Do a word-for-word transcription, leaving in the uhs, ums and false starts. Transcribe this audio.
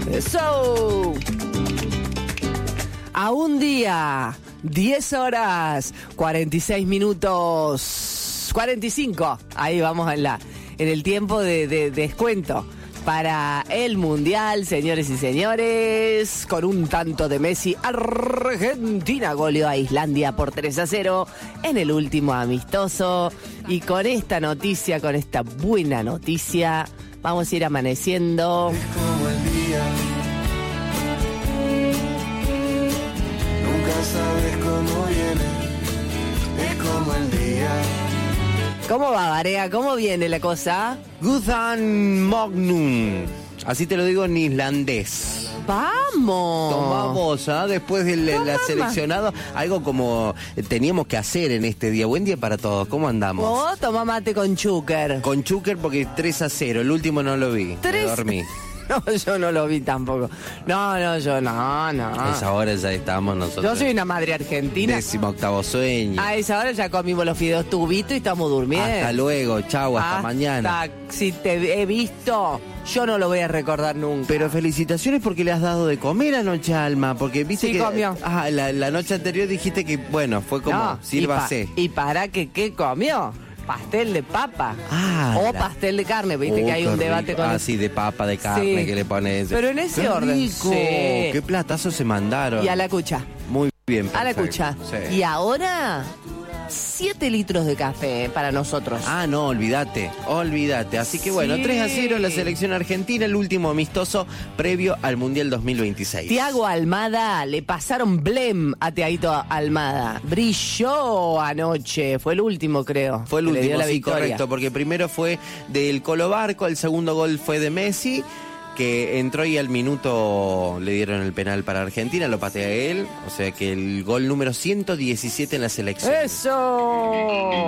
Eso. A un día, diez horas, cuarenta y seis minutos, cuarenta y cinco. Ahí vamos en, la, en el tiempo de, de, de descuento para el Mundial, señores y señores. Con un tanto de Messi, Argentina goleó a Islandia por tres a cero en el último amistoso. Y con esta noticia, con esta buena noticia, vamos a ir amaneciendo. Es como el día. Nunca sabes cómo viene. Es como el día. ¿Cómo va, Barea? ¿Cómo viene la cosa? Guthan Magnum. Así te lo digo en islandés. ¡Vamos! Tomamos, ¿ah? Después del la seleccionado, algo como teníamos que hacer en este día. Buen día para todos. ¿Cómo andamos? Vos tomá mate con chúquer. Con chúquer porque tres a cero. El último no lo vi. ¿Tres? Me dormí. No, yo no lo vi tampoco. No, no, yo no, no. A esa hora ya estamos nosotros. Yo soy una madre argentina. Décimo octavo sueño. A esa hora ya comimos los fideos tubitos y estamos durmiendo. Hasta luego, chau, hasta, hasta mañana. Si te he visto, yo no lo voy a recordar nunca. Pero felicitaciones porque le has dado de comer anoche a Alma, porque viste sí, que... comió. Ah, la, la noche anterior dijiste que, bueno, fue como, no, sírvase. Y, pa, ¿Y para qué, qué comió? Pastel de papa. Ah, o la... pastel de carne, viste oh, que hay un debate rico. con... Ah, sí, de papa, de carne, sí. Que le pones... Pero en ese ¡qué orden. rico! Sí. ¡Qué platazo se mandaron! Y a la cucha. Muy bien, perfecto. A la cucha. Sí. Y ahora... siete litros de café para nosotros. Ah, no, olvídate, olvídate. Así que bueno, sí. tres a cero la selección argentina, el último amistoso previo al Mundial dos mil veintiséis. Thiago Almada, le pasaron blem a Thiaguito Almada. Brilló anoche, fue el último creo. Fue el último, le dio la sí, victoria. Correcto, porque primero fue del Colo Barco, el segundo gol fue de Messi, que entró y al minuto le dieron el penal para Argentina, lo patea él, o sea que el gol número ciento diecisiete en la selección. ¡Eso!